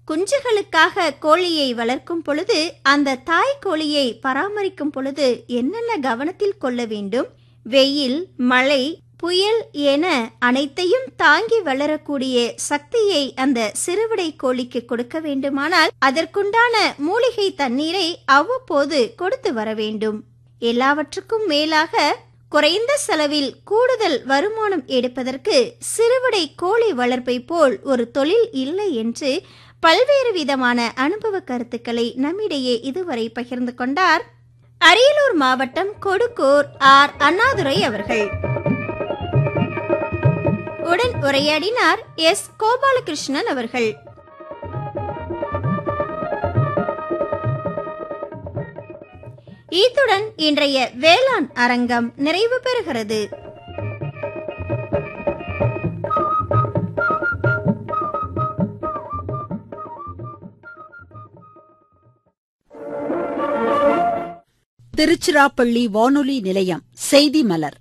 குஞ்சுகளுக்காக கோழியை வளர்க்கும் பொழுது அந்த தாய் கோழியை பராமரிக்கும் பொழுது என்னென்ன கவனத்தில் கொள்ள வேண்டும்? வெயில், மழை, புயல் என அனைத்தையும் தாங்கி வளரக்கூடிய சக்தியை அந்த சிறுவிடை கோழிக்கு கொடுக்க வேண்டுமானால் அதற்குண்டான மூலிகை தண்ணீரை அவ்வப்போது கொடுத்து வர வேண்டும். எல்லாவற்றுக்கும் மேலாக குறைந்த செலவில் கூடுதல் வருமானம் எடுப்பதற்கு சிறுவிடை கோழி வளர்ப்பை போல் ஒரு தொழில் இல்லை என்று பல்வேறு விதமான அனுபவ கருத்துக்களை நம்மிடையே இதுவரை பகிர்ந்து கொண்டார் அரியலூர் மாவட்டம் கொடுக்கூர் ஆர். அண்ணாதுரை அவர்கள். உடன் உரையாடினார் எஸ். கோபாலகிருஷ்ணன் அவர்கள். இத்துடன் இன்றைய வேளாண் அரங்கம் நிறைவு பெறுகிறது. திருச்சிராப்பள்ளி வானொலி நிலையம் செய்தி மலர்.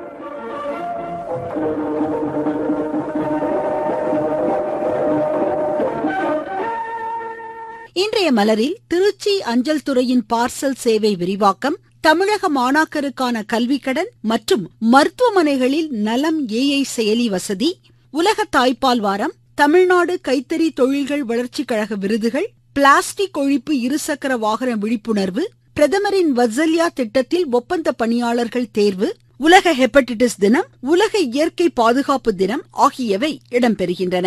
இன்றைய மலரில் திருச்சி அஞ்சல் துறையின் பார்சல் சேவை விரிவாக்கம், தமிழக மாணாக்கருக்கான கல்விக்கடன் மற்றும் மருத்துவமனைகளில் நலம் ஏஐ செயலி வசதி, உலக தாய்ப்பால் வாரம், தமிழ்நாடு கைத்தறி தொழில்கள் வளர்ச்சிக் கழக விருதுகள், பிளாஸ்டிக் ஒழிப்பு இருசக்கர வாகன விழிப்புணர்வு, பிரதமரின் வத்சல்யா திட்டத்தில் ஒப்பந்த பணியாளர்கள் தேர்வு, உலக ஹெப்படைட்டிஸ் தினம், உலக இயற்கை பாதுகாப்பு தினம் ஆகியவை இடம்பெறுகின்றன.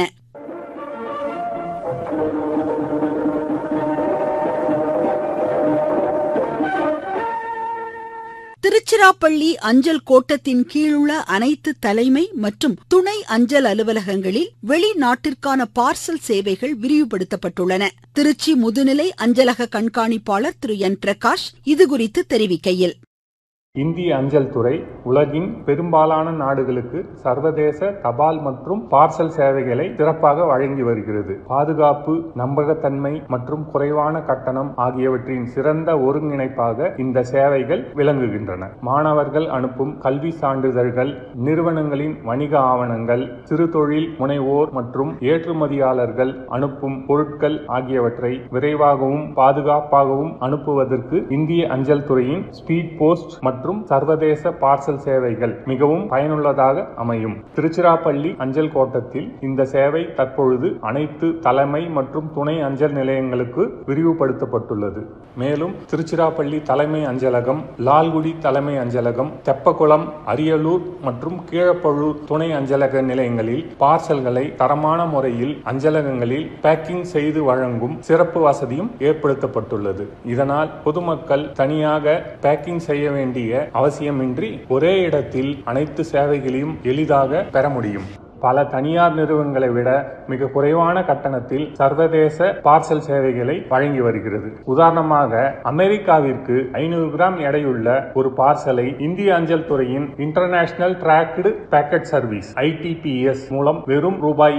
திருச்சிராப்பள்ளி அஞ்சல் கோட்டத்தின் கீழுள்ள அனைத்து தலைமை மற்றும் துணை அஞ்சல் அலுவலகங்களில் வெளிநாட்டிற்கான பார்சல் சேவைகள் விரிவுபடுத்தப்பட்டுள்ளன. திருச்சி முதுநிலை அஞ்சலக கண்காணிப்பாளர் திரு என். பிரகாஷ் இதுகுறித்து தெரிவிக்கையில், இந்திய அஞ்சல் துறை உலகின் பெரும்பாலான நாடுகளுக்கு சர்வதேச தபால் மற்றும் பார்சல் சேவைகளை சிறப்பாக வழங்கி வருகிறது. பாதுகாப்பு, நம்பகத்தன்மை மற்றும் குறைவான கட்டணம் ஆகியவற்றின் சிறந்த ஒருங்கிணைப்பாக இந்த சேவைகள் விளங்குகின்றன. மாணவர்கள் அனுப்பும் கல்வி சான்றிதழ்கள், நிறுவனங்களின் வணிக ஆவணங்கள், சிறு தொழில் முனைவோர் மற்றும் ஏற்றுமதியாளர்கள் அனுப்பும் பொருட்கள் ஆகியவற்றை விரைவாகவும் பாதுகாப்பாகவும் அனுப்புவதற்கு இந்திய அஞ்சல் துறையின் ஸ்பீட் போஸ்ட் மற்றும் சர்வதேச பார்சல் சேவைகள் மிகவும் பயனுள்ளதாக அமையும். திருச்சிராப்பள்ளி அஞ்சல் கோட்டத்தில் இந்த சேவை தற்பொழுது அனைத்து தலைமை மற்றும் துணை அஞ்சல் நிலையங்களுக்கு விரிவுபடுத்தப்பட்டுள்ளது. மேலும் திருச்சிராப்பள்ளி தலைமை அஞ்சலகம், லால்குடி தலைமை அஞ்சலகம், தெப்பக்குளம், அரியலூர் மற்றும் கீழப்பழூர் துணை அஞ்சலக நிலையங்களில் பார்சல்களை தரமான முறையில் அஞ்சலகங்களில் பேக்கிங் செய்து வழங்கும் சிறப்பு வசதியும் ஏற்படுத்தப்பட்டுள்ளது. இதனால் பொதுமக்கள் தனியாக பேக்கிங் செய்ய வேண்டிய அவசியமின்றி ஒரே இடத்தில் அனைத்து சேவைகளையும் எளிதாக பெற முடியும். பல தனியார் நிறுவனங்களை விட மிக குறைவான கட்டணத்தில் சர்வதேச பார்சல் சேவைகளை வழங்கி வருகிறது. உதாரணமாக, அமெரிக்காவிற்கு 500 கிராம் எடையுள்ள ஒரு பார்சலை இந்திய அஞ்சல் துறையின் international tracked packet service ITPS மூலம் வெறும் ரூபாய்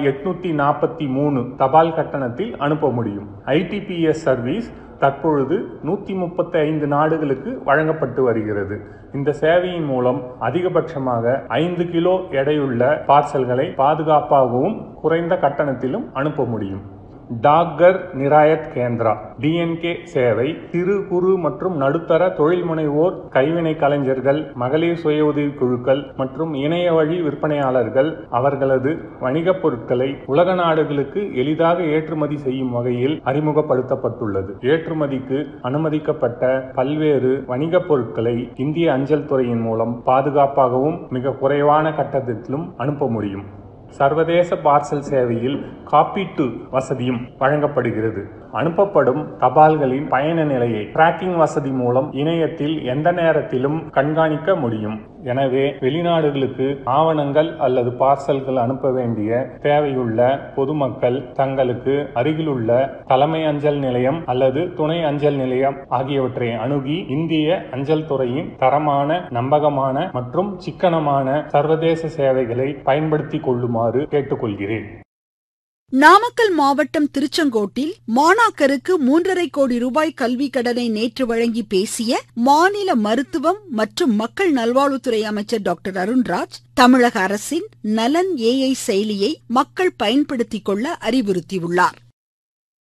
843 தபால் கட்டணத்தில் அனுப்ப முடியும். ITPS சர்வீஸ் தற்பொழுது 135 நாடுகளுக்கு வழங்கப்பட்டு வருகிறது. இந்த சேவையின் மூலம் அதிகபட்சமாக 5 கிலோ எடையுள்ள பார்சல்களை பாதுகாப்பாகவும் குறைந்த கட்டணத்திலும் அனுப்ப முடியும். டாக்கர் நிராயத் கேந்திரா DNK சேவை சிறு குறு மற்றும் நடுத்தர தொழில் முனைவோர், கைவினை கலைஞர்கள், மகளிர் சுய உதவி குழுக்கள் மற்றும் இணைய வழி விற்பனையாளர்கள் அவர்களது வணிகப் பொருட்களை உலக நாடுகளுக்கு எளிதாக ஏற்றுமதி செய்யும் வகையில் அறிமுகப்படுத்தப்பட்டுள்ளது. ஏற்றுமதிக்கு அனுமதிக்கப்பட்ட பல்வேறு வணிகப் பொருட்களை இந்திய அஞ்சல் துறையின் மூலம் பாதுகாப்பாகவும் மிக குறைவான கட்டணத்திலும் அனுப்ப முடியும். சர்வதேச பார்சல் சேவையில் காப்பீட்டு வசதியும் வழங்கப்படுகிறது. அனுப்பப்படும் தபால்களின் பயண நிலையை டிராக்கிங் வசதி மூலம் இணையத்தில் எந்த நேரத்திலும் கண்காணிக்க முடியும். எனவே வெளிநாடுகளுக்கு ஆவணங்கள் அல்லது பார்சல்கள் அனுப்ப வேண்டிய தேவையுள்ள பொதுமக்கள் தங்களுக்கு அருகிலுள்ள தலைமை அஞ்சல் நிலையம் அல்லது துணை அஞ்சல் நிலையம் ஆகியவற்றை அணுகி இந்திய அஞ்சல் துறையின் தரமான, நம்பகமான மற்றும் சிக்கனமான சர்வதேச சேவைகளை பயன்படுத்திக் கொள்ளுமாறு கேட்டுக்கொள்கிறேன். நாமக்கல் மாவட்டம் திருச்செங்கோட்டில் மாணாக்கருக்கு 3.5 கோடி ரூபாய் கல்வி கடனை நேற்று வழங்கி பேசிய மாநில மருத்துவம் மற்றும் மக்கள் நல்வாழ்வுத்துறை அமைச்சர் டாக்டர் அருண்ராஜ், தமிழக அரசின் நலன் AI செயலியை மக்கள் பயன்படுத்திக் கொள்ள அறிவுறுத்தியுள்ளார்.